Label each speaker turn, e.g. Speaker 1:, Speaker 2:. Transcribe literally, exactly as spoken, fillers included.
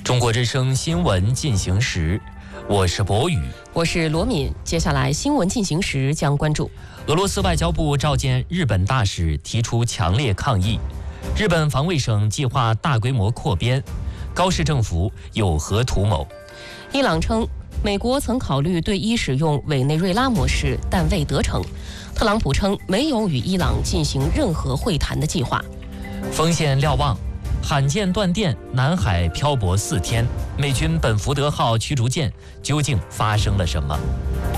Speaker 1: 中国之声新闻进行时，我是博宇，
Speaker 2: 我是罗敏。接下来新闻进行时将关注：
Speaker 1: 俄罗斯外交部召见日本大使，提出强烈抗议；日本防卫省计划大规模扩编；高市政府有何图谋？
Speaker 2: 伊朗称，美国曾考虑对伊使用委内瑞拉模式，但未得逞。特朗普称没有与伊朗进行任何会谈的计划。
Speaker 1: 锋线瞭望。罕见断电，南海漂泊四天，美军本福德号驱逐舰究竟发生了什么？